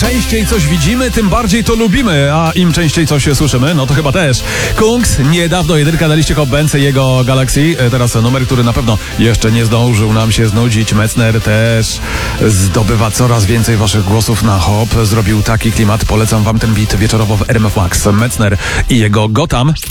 częściej coś widzimy, tym bardziej to lubimy, a im częściej coś słyszymy, no to chyba też. Kungs, niedawno jedynka na liście Hot Bands i jego Galaxy. Teraz numer, który na pewno jeszcze nie zdążył nam się znudzić. Metzner też zdobywa coraz więcej waszych głosów na hop. Zrobił taki klimat. Polecam wam ten beat wieczorowo w RMF Max. Metzner i jego Gotham.